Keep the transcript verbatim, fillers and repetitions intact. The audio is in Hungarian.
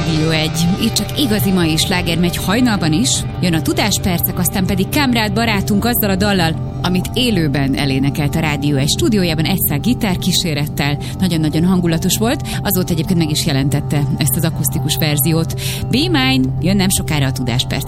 Rádió egy. Itt csak igazi mai sláger megy hajnalban is. Jön a Tudáspercek, aztán pedig Kámrád barátunk azzal a dallal, amit élőben elénekelt a Rádió egy stúdiójában egyszer gitárkísérettel. Nagyon-nagyon hangulatos volt. Azóta egyébként meg is jelentette ezt az akusztikus verziót. Be Mine, jön nem sokára a Tudáspercek.